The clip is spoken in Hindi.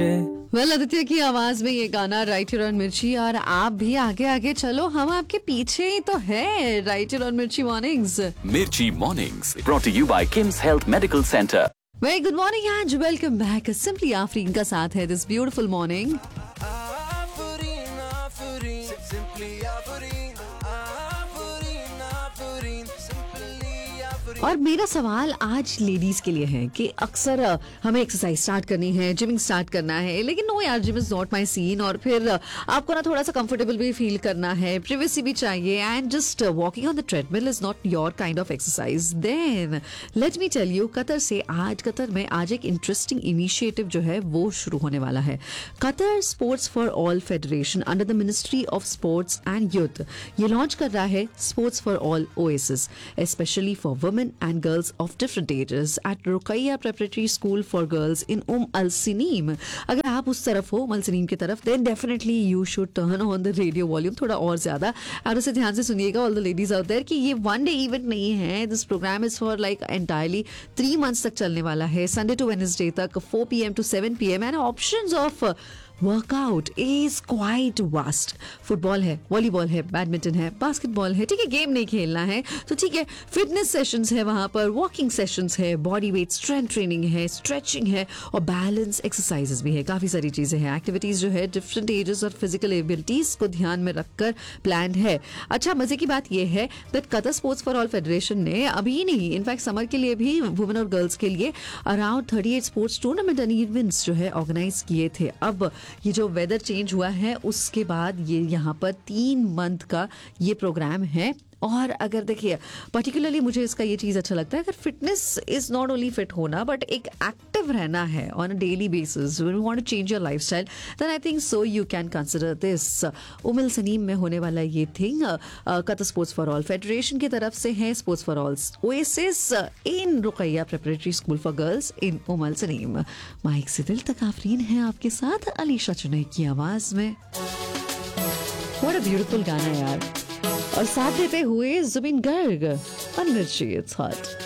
पीछे। वेल आदित्य की आवाज में ये गाना राइटर और मिर्ची, और आप भी आगे आगे चलो, हम आपके पीछे ही तो है। राइटर और मिर्ची mornings. Mirchi Mornings, brought to you by Kim's Health Medical Center. Very good morning and welcome back. Simply Afreen का साथ है दिस ब्यूटीफुल मॉर्निंग। और मेरा सवाल आज लेडीज के लिए है कि अक्सर हमें एक्सरसाइज स्टार्ट करनी है, जिमिंग स्टार्ट करना है, लेकिन नो यार, gym is not my scene. और फिर आपको ना थोड़ा सा कंफर्टेबल भी फील करना है, प्रिवेसी भी चाहिए, and just walking on the treadmill is not your kind of exercise. Then let me tell you, Qatar में आज एक इंटरेस्टिंग इनिशिएटिव जो है वो शुरू होने वाला है। Qatar sports for all federation under the ministry of sports and youth ये लॉन्च कर रहा है sports for all oasis, specially for women and girls of different ages at Ruqayya Preparatory School for Girls in Al Sinim। अगर आप उस तरफ हो, अल सिनीम की तरफ, then definitely you should turn on the radio volume थोड़ा और ज्यादा, और उसे ध्यान से सुनिएगा all the ladies out there कि ये one day event नहीं है। This program is for like entirely 3 months तक चलने वाला है, Sunday to Wednesday तक 4 PM to 7 PM, and options of workout is quite vast. Football है, वॉलीबॉल है, बैडमिंटन है, बास्केटबॉल है, ठीक है, गेम नहीं खेलना है तो ठीक है, फिटनेस सेशंस है वहां पर, वॉकिंग सेशंस है, बॉडी वेट स्ट्रेंथ ट्रेनिंग है, स्ट्रेचिंग है, और बैलेंस एक्सरसाइजेस भी है, काफी सारी चीजें हैं। एक्टिविटीज जो है डिफरेंट एजेस और फिजिकल एबिलिटीज को ध्यान में रखकर प्लान है। अच्छा, मजे की बात यह है that Qatar sports for all federation ने अभी नहीं, इनफैक्ट समर के लिए भी वुमेन और गर्ल्स के लिए around 38 sports tournament and events जो है ऑर्गेनाइज किए थे। अब ये जो वेदर चेंज हुआ है उसके बाद ये यहाँ पर 3 मंथ का ये प्रोग्राम है। और अगर देखिए पर्टिकुलरली मुझे इसका ये चीज़ अच्छा लगता है, अगर fitness is not only fit होना बट एक एक्टिव रहना है on a daily basis, when you want to change your lifestyle, then I think so you can consider this. उमल Saneem में होने वाला ये thing Qatar sports for all federation की तरफ से है, sports for all oasis in Ruqaiya preparatory school for girls in उमल Saneem. Mic से दिल तक आफरीन है आपके साथ अलीशा चुनई की आवाज में। व्हाट अ ब्यूटीफुल गाना यार, और साथ देते हुए जुबिन गर्ग, मिर्ची इट्स हॉट।